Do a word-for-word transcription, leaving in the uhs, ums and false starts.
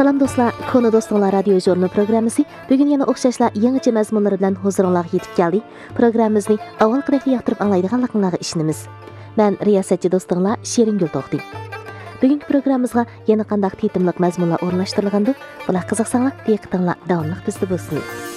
Salam dostlar, Konu Dostlar Radio Jurnu programmasi bugün yana o'xshashlar yangicha mazmunlar bilan huzuringizga yetib keldi. Programmamizni avvalgidek yoqtirib anglaydiganliklaringizga ishonamiz. Men riyosatchi do'stinglar Sheringul To'xti. Bugungi programmamizga yana qanday tetimliq mazmunlar o'rnashtirilgandi? Bular qiziqsanglar, diqqatinglar davomli bizda bo'lsin.